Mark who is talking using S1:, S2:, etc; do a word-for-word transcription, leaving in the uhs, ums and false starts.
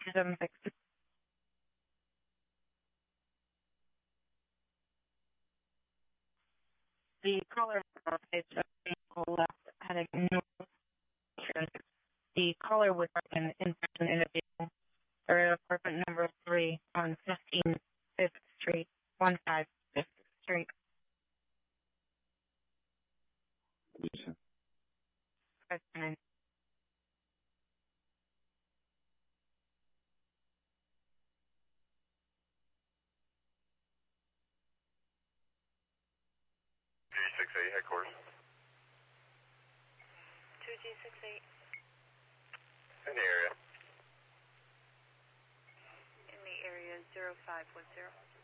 S1: two seven six. The caller is vehicle left heading north. The caller was in infection in a vehicle. Area apartment number three on fifteen Fifth Street, one five Fifth Street.
S2: Lisa.
S1: President.
S3: G six eight headquarters.
S4: two G six eight.
S3: In the area.
S4: In the area zero five one zero.